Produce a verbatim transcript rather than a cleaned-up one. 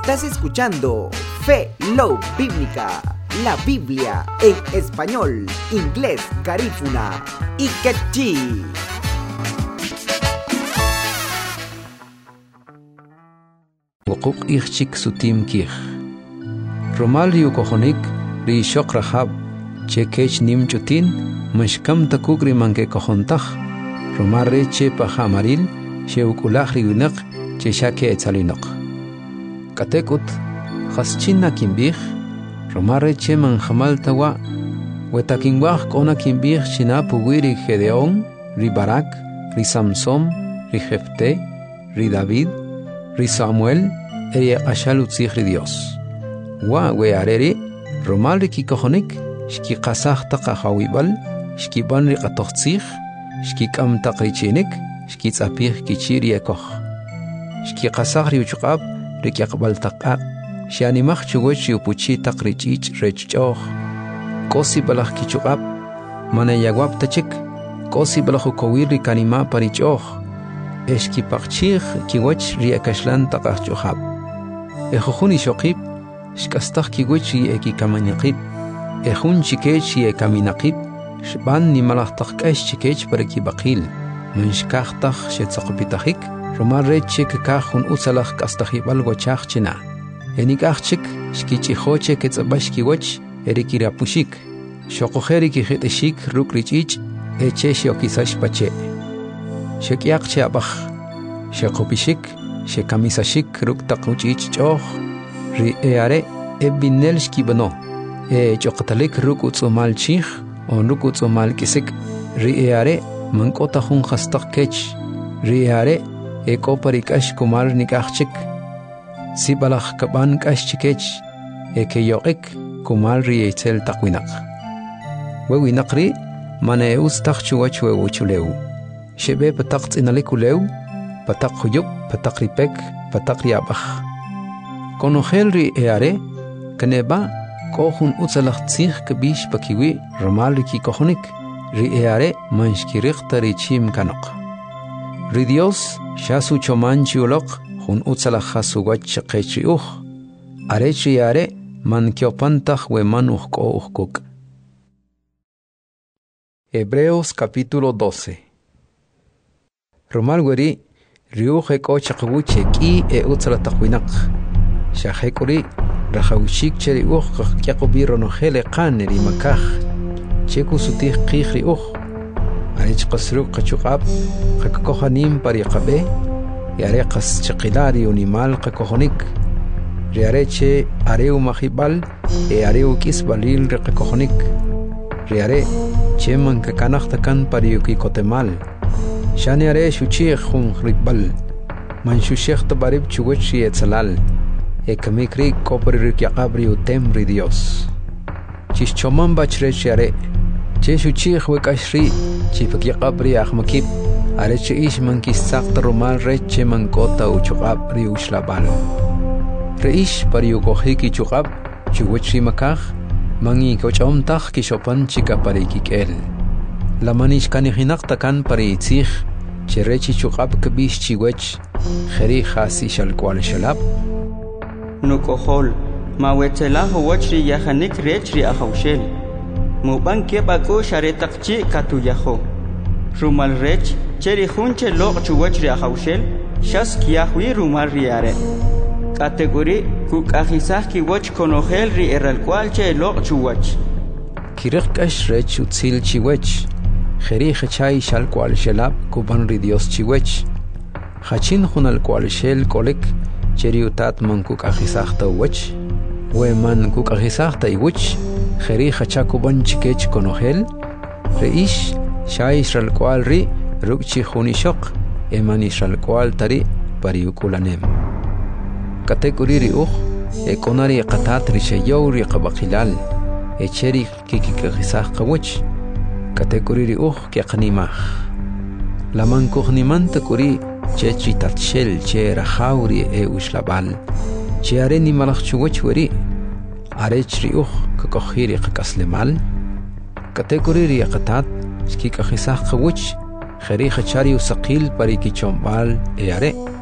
Estás escuchando Fe Love Bíblica, la Biblia en español, inglés, garífuna y quechí. Wuquq ichik sutim kich. Romal riu kohonik ri shok rahab che kech nim chutin mashkam takuk ri manke kohontaj. Romal re che paja amaril che ukulaj ri winak che shake etzalinok. Katekut khaschina kimbij Romal re che man jamal tawa wetakinwaj kona kimbij china puwi ri Gedeón, ri Barak, ri Samson, ri Jefte, ri David, ri Samuel, eri ashal utzich ri Dios. Wa we areri, Romal ri kikohonik, shki qasach taqa hawibal, shki ban ri qatochtzich, shki kam taqrichinik, shki tzapich kichiri ekoch. Shki qasach ri uchqab, ri kiaqbal taqaq, shianimach chugoch upuchi taqrichich rechchoch. Kosi balach kichuqab, manayagwab tachik, kosi balach ukowir ri kanima parichoch. Eshki paqchich kiwach ri akashlan taqach chuhab. Ejojuni shoqib, shkastach kiwach ri ekikamaniqib. Ejun chikech ri ekaminaqib, shban ni malachtach kash chikech paraki baqil. Menshkachtach shetzaqpitajik, Romal reche kakajun usalach kastahibal wachach china. Enikachik, shkichihoche ketzabash kiwach, erikirapushik. Shokojeri kijeteshik rukrichich, eche shiokisash pache. Shekiak cheabach, shekopishik, shekamisashik ruktakuchich choch, ri eare ebinel shkibano, e chokatalik rukutsumal chich, on rukutsumal kisik, ri eare mankota hun hastak kech, ri eare e koparikash kumar nikachik, sibalach kaban kashchikech, e keyokik kumar ri etzel takwinak. Wewinakri, mane ustachchuach wewuchuleu. Shebe patak zinalikulew, patak huyuk, patak ripek, patak riabach. Konogel ri eare, kaneba, kohun utzalach tzich kabish pakiwi, Romal riki kohonik, ri eare, manshkirichta ri chim kanok. Ri Dios, shasu chomanchi ulok, hun utzalach hasugach kechi uch, arech ri eare, man kiopantach we man uchko uchkuk. Hebreos capítulo doce. Romal weri riuche kochaqwuche ki e utsala taqwinak. Shahekuri rahawshik cheri uch qaqbiro no hele qaneri makaj. Cheku sutih qihri uch. Arich qasru qachuqab qaqohanim pariqabe. Yare qas chaqilari unimal qaqohonik. Riareche areu mahibal e areu kisbalil qaqohonik. Riare cheman kakanaqtakan pariuki kotemal. Shani are shuchich hun rikbal. Man shushech tabarib chuwechi etzalal. E kamikri kopri yakabri utem ri Dios. Chish choman bachrech are. Che shuchich wekashri. Chifak yakabri ahmakib. Are che ish man kisakt romal reche man kota uchukab ri ushlabal. Reish pariukohiki chukab. Chuwechi makach. Mangi kochomtach kishopan chika parikikel. La manish kanihinak takan pariitzich, cherechi chukab kabish chiwech, jeri hasi shalkwal shalab. Nukohol, mawetela huachri yahanik rechri ahaushel. Muban kebako sharetakchi katuyaho. Rumal rech, cheri hunche lok chuachri ahaushel, shas kiahui rumal riare. Category kukahizah kiwach konogel ri eralkwal che lok chuach. Kirikash rech utzil chiwech. Jeri hechay shal cual shelab kuban ri Dios chiwech. Hachin hunal cual shel kolek cheriutat man kuk ahisachta wech. We man kuk ahisachta iwech. Jeri hacha kuban chikech konogel. Reish shay shal cual ri rukchi hunishok. Eman ishal cual tari pariukulanem. Kategori ri uch. E konari qatat ri shayow ri qabakilal. E cheri kikikahisach kawech. Kategori ri uch kiaqnimach. Laman kuhnimanta kuri chechi tatshel che rahauri e ushlabal. Che areni malach chuwech weri. Arech ri uch kakohiri kakaslemal. Kategori ri aqatat skikakhisach kawech. Kheri khachari usaqil pariki chombal e are.